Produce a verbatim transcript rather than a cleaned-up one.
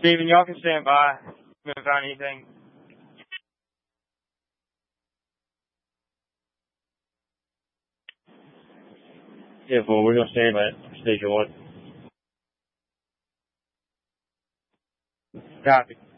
Steven, y'all can stand by. We haven't found anything. Yeah, well, we're going to stand by station one. Copy.